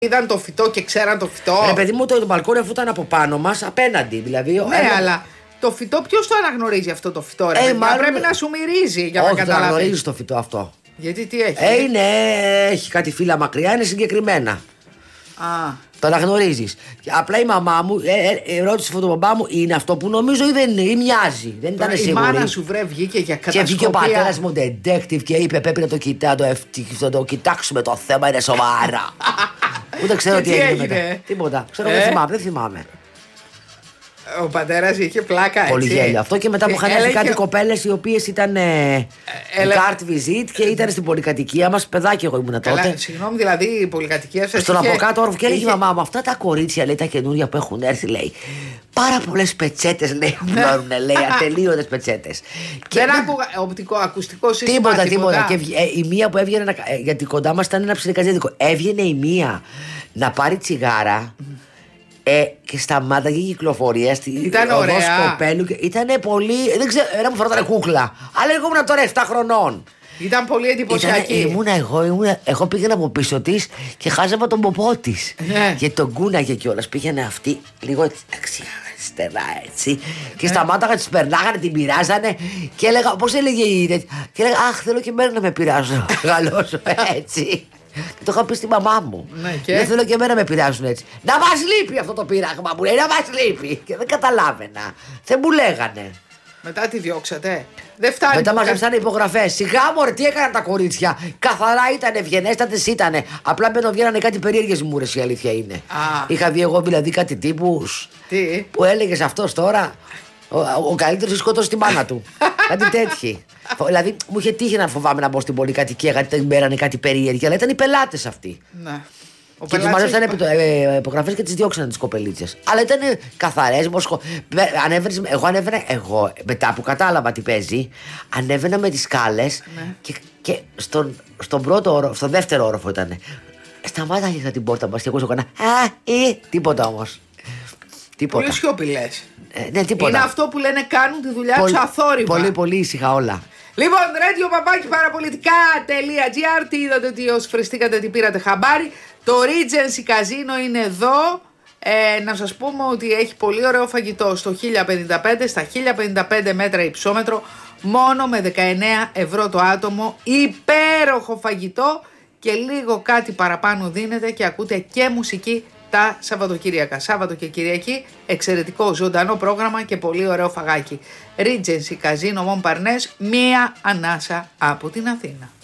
είδαν το φυτό και ξέραν το φυτό. Ρε παιδί μου, το μπαλκόνι αφού ήταν από πάνω μας, απέναντι δηλαδή. Ναι, αλλά το φυτό, ποιος το αναγνωρίζει αυτό το φυτό, ρε παιδιά? μάλλον... Πρέπει να σου μυρίζει για να καταλάβεις. Όχι, το αναγνωρίζεις το φυτό αυτό. Γιατί τι έχει? Έχει κάτι φύλλα μακριά, είναι συγκεκριμένα. Το αναγνωρίζεις. Απλά η μαμά μου ρώτησε τον μπαμπά μου, είναι αυτό που νομίζω ή δεν είναι, ή μοιάζει. Δεν ήταν σίγουρη. Η μάνα σου βγήκε για κατασκοπία. Και βγήκε ο πατέρας μου detective και είπε: πρέπει να το κοιτάξουμε το θέμα, είναι σοβαρά. Ούτε ξέρω τι έγινε μετά. Τίποτα. Δεν θυμάμαι. Ο πατέρας είχε πλάκα, έτσι. Πολύ γέλιο αυτό. Και μετά που είχαν έρθει κάτι κοπέλες οι οποίες ήταν carte visit και ήταν στην πολυκατοικία μας. Παιδάκι εγώ ήμουν τότε. Συγγνώμη, δηλαδή η πολυκατοικία σας. Στον από κάτω όροφο και έλεγε η μαμά μου: αυτά τα κορίτσια, λέει, τα καινούργια που έχουν έρθει, λέει. Πάρα πολλές πετσέτες, λέει, απλώνουν, λέει, ατελείωτες πετσέτες. Δεν άκουγα οπτικό-ακουστικό σύστημα. Τίποτα. Και η μία που έβγαινε, γιατί κοντά μας ήταν ένα ψιλικατζίδικο. Έβγαινε η μία να πάρει τσιγάρα. Και σταμάταγε η κυκλοφορία στην οδό Σκοπέλου. Ήτανε πολύ. Δεν ξέρω, ένα μου φαινόταν κούκλα. Αλλά εγώ ήμουν τώρα 7 χρονών. Ήταν πολύ εντυπωσιακή. Εγώ πήγαινα από πίσω τη και χάζευα τον ποπό τη. Και τον κούναγε κιόλας. Πήγαινε αυτή λίγο δεξιά, αριστερά, έτσι. Και σταμάταγα, τη περνάγανε, την πειράζανε. Και έλεγα, πώς έλεγε η. Και έλεγα, αχ, θέλω και εμένα να με πειράζουν. Μεγαλώσω, έτσι. Και το είχα πει στη μαμά μου. Δεν θέλω και εμένα να με πειράζουν έτσι. Να μας λείπει αυτό το πείραγμα, μου λέει, να μας λείπει. Και δεν καταλάβαινα. Δεν μου λέγανε. Μετά τη διώξατε. Δεν φτάνει. Μετά μαζέψανε υπογραφές. Σιγά μωρέ, τι έκαναν τα κορίτσια. Καθαρά ήταν, ευγενέστατες ήτανε. Απλά μπαινοβγαίνανε κάτι περίεργες μούρες, η αλήθεια είναι. Είχα δει εγώ δηλαδή κάτι τύπους. Τι? Που έλεγες αυτός τώρα. Ο καλύτερος σκότωσε τη μάνα του. Κάτι τέτοιοι. Δηλαδή μου είχε τύχει να φοβάμαι να μπω στην πολυκατοικία γιατί δεν μπαίνανε κάτι περίεργο. Αλλά ήταν οι πελάτες αυτοί. Ναι. Και τους μαζέψανε υπογραφές και τις διώξανε τις κοπελίτσες. Αλλά ήταν καθαρές. Εγώ ανέβαινα. Μετά που κατάλαβα τι παίζει, ανέβαινα με τις σκάλες. Και στο δεύτερο όροφο ήταν. Σταμάταγε την πόρτα μας και εγώ έκανα. Τίποτα όμως. Πολύ σιωπηλές. Ναι, τίποτα. Είναι αυτό που λένε κάνουν τη δουλειά τους αθόρυβα. Πολύ, πολύ ήσυχα όλα. Λοιπόν, radio-parapolitica.gr. Τι είδατε, ότι ως φρεστήκατε, τι πήρατε χαμπάρι. Το Regency Casino είναι εδώ. Να σας πούμε ότι έχει πολύ ωραίο φαγητό στο 1055, στα 1055 μέτρα υψόμετρο, μόνο με 19 ευρώ το άτομο. Υπέροχο φαγητό και λίγο κάτι παραπάνω δίνετε και ακούτε και μουσική τα Σαββατοκύριακα. Σάββατο και Κυριακή, εξαιρετικό ζωντανό πρόγραμμα και πολύ ωραίο φαγάκι. Regency Casino Montparnasse, μία ανάσα από την Αθήνα.